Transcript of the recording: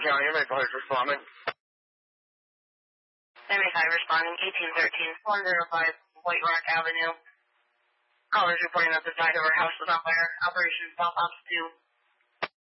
County, MA5 responding. MA5 responding, 1813, 105 White Rock Avenue. Callers reporting that the side of our house was on fire. Operation South Ops 2.